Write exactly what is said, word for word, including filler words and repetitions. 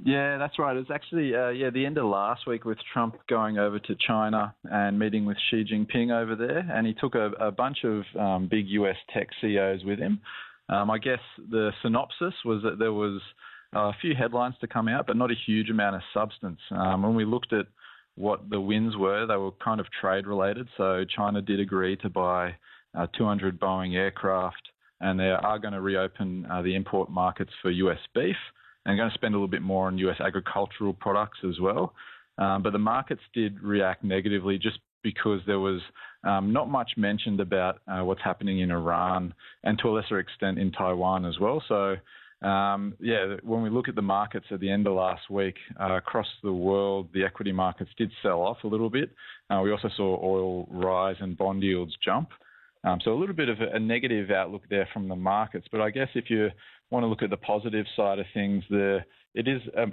Yeah, that's right. It was actually uh, yeah the end of last week with Trump going over to China and meeting with Xi Jinping over there, and he took a, a bunch of um, big U S tech C E Os with him. Um, I guess the synopsis was that there was uh, a few headlines to come out, but not a huge amount of substance. Um, when we looked at what the wins were, they were kind of trade related. So China did agree to buy uh, two hundred Boeing aircraft, and they are going to reopen uh, the import markets for U S beef, and going to spend a little bit more on U S agricultural products as well. Um, but the markets did react negatively just because there was um, not much mentioned about uh, what's happening in Iran and to a lesser extent in Taiwan as well. So, um, yeah, when we look at the markets at the end of last week, uh, across the world, the equity markets did sell off a little bit. Uh, we also saw oil rise and bond yields jump. Um, so a little bit of a, a negative outlook there from the markets. But I guess if you want to look at the positive side of things, the it is a